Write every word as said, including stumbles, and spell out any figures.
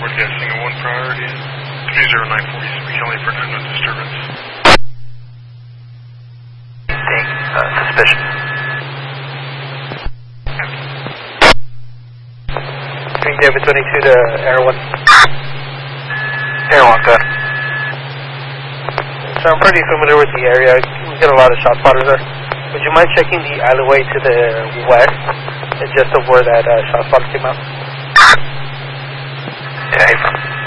Broadcasting a one priority. three zero nine four, speak only for unknown disturbance. Being uh, suspicious. Green David twenty-two to Air one. Air one, good. So I'm pretty familiar with the area. We get a lot of shot spotters there. Would you mind checking the alleyway to the west, and just of where that uh, shot spotter came out? Yeah, hey,